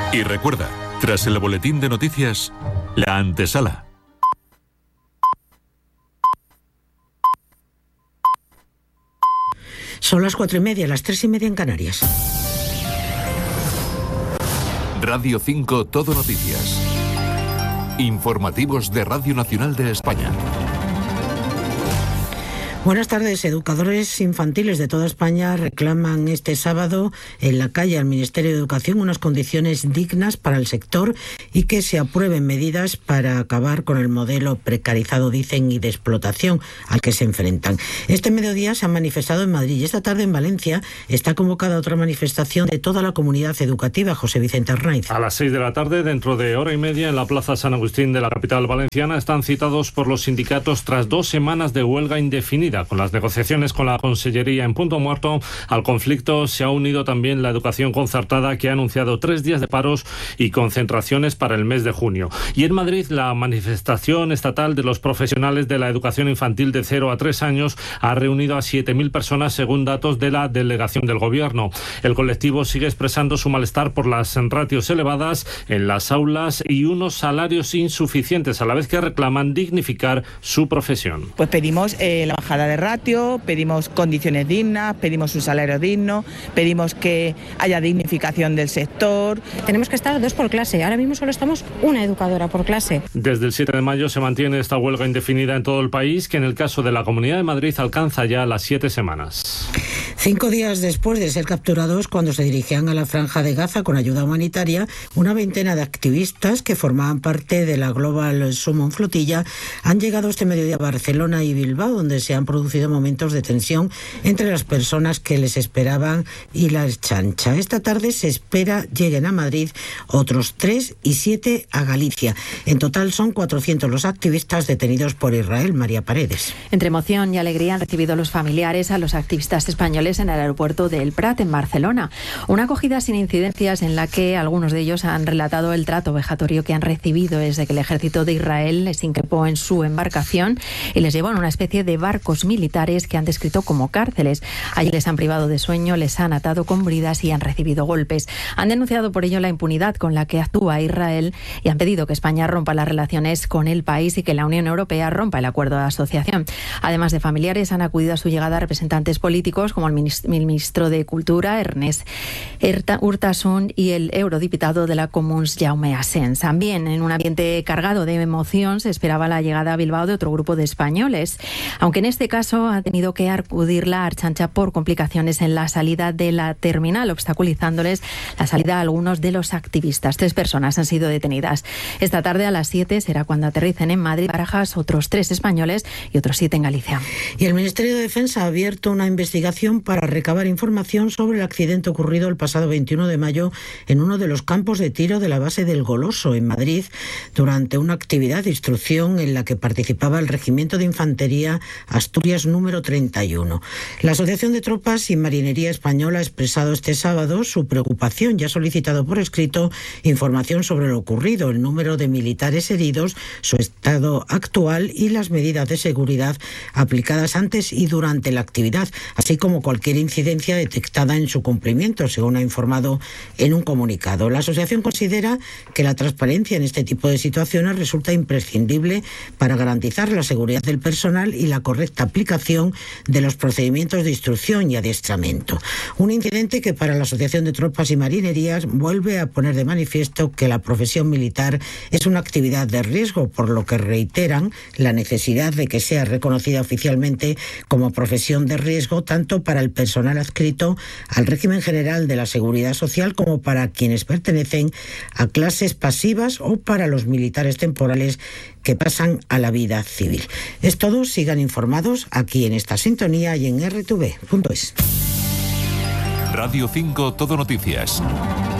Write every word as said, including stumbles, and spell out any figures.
Y recuerda, tras el boletín de noticias, la antesala. Son las cuatro y media, las tres y media en Canarias. Radio cinco Todo Noticias. Informativos de Radio Nacional de España. Buenas tardes. Educadores infantiles de toda España reclaman este sábado en la calle al Ministerio de Educación unas condiciones dignas para el sector y que se aprueben medidas para acabar con el modelo precarizado, dicen, y de explotación al que se enfrentan. Este mediodía se han manifestado en Madrid y esta tarde en Valencia está convocada otra manifestación de toda la comunidad educativa. José Vicente Arnaiz. A las seis de la tarde, dentro de hora y media, en la Plaza San Agustín de la capital valenciana, están citados por los sindicatos tras dos semanas de huelga indefinida. Con las negociaciones con la Consellería en punto muerto, al conflicto se ha unido también la educación concertada, que ha anunciado tres días de paros y concentraciones para el mes de junio. Y en Madrid, la manifestación estatal de los profesionales de la educación infantil de cero a tres años ha reunido a siete mil personas, según datos de la delegación del Gobierno. El colectivo sigue expresando su malestar por las ratios elevadas en las aulas y unos salarios insuficientes, a la vez que reclaman dignificar su profesión. Pues pedimos eh, la bajada de ratio, pedimos condiciones dignas, pedimos un salario digno, pedimos que haya dignificación del sector. Tenemos que estar dos por clase, ahora mismo solo estamos una educadora por clase. Desde el siete de mayo se mantiene esta huelga indefinida en todo el país, que en el caso de la Comunidad de Madrid alcanza ya las siete semanas. Cinco días después de ser capturados cuando se dirigían a la Franja de Gaza con ayuda humanitaria, una veintena de activistas que formaban parte de la Global Summon Flotilla han llegado este mediodía a Barcelona y Bilbao, donde se han producido momentos de tensión entre las personas que les esperaban y la Ertzaintza. Esta tarde se espera lleguen a Madrid otros tres y siete a Galicia. En total son cuatrocientos los activistas detenidos por Israel. María Paredes. Entre emoción y alegría han recibido los familiares a los activistas españoles en el aeropuerto del Prat, en Barcelona. Una acogida sin incidencias en la que algunos de ellos han relatado el trato vejatorio que han recibido desde que el ejército de Israel les increpó en su embarcación y les llevó en una especie de barcos militares que han descrito como cárceles. Allí les han privado de sueño, les han atado con bridas y han recibido golpes. Han denunciado por ello la impunidad con la que actúa Israel y han pedido que España rompa las relaciones con el país y que la Unión Europea rompa el acuerdo de asociación. Además de familiares, han acudido a su llegada representantes políticos como el el ministro de Cultura, Ernest Urtasun, y el eurodiputado de la Comuns, Jaume Asens. También, en un ambiente cargado de emoción, se esperaba la llegada a Bilbao de otro grupo de españoles, aunque en este caso ha tenido que acudir la Ertzaintza por complicaciones en la salida de la terminal, obstaculizándoles la salida a algunos de los activistas. Tres personas han sido detenidas. Esta tarde a las siete será cuando aterricen en Madrid, Barajas, otros tres españoles y otros siete en Galicia. Y el Ministerio de Defensa ha abierto una investigación para recabar información sobre el accidente ocurrido el pasado veintiuno de mayo en uno de los campos de tiro de la base del Goloso, en Madrid, durante una actividad de instrucción en la que participaba el Regimiento de Infantería Asturias número treinta y uno. La Asociación de Tropas y Marinería Española ha expresado este sábado su preocupación y ha solicitado por escrito información sobre lo ocurrido, el número de militares heridos, su estado actual y las medidas de seguridad aplicadas antes y durante la actividad, así como cualquier incidencia detectada en su cumplimiento, según ha informado en un comunicado. La asociación considera que la transparencia en este tipo de situaciones resulta imprescindible para garantizar la seguridad del personal y la correcta aplicación de los procedimientos de instrucción y adiestramiento. Un incidente que para la Asociación de Tropas y Marinerías vuelve a poner de manifiesto que la profesión militar es una actividad de riesgo, por lo que reiteran la necesidad de que sea reconocida oficialmente como profesión de riesgo tanto para el personal adscrito al régimen general de la Seguridad Social como para quienes pertenecen a clases pasivas o para los militares temporales que pasan a la vida civil. Es todo, sigan informados aquí en esta sintonía y en erre te ve punto es. Radio cinco Todo Noticias.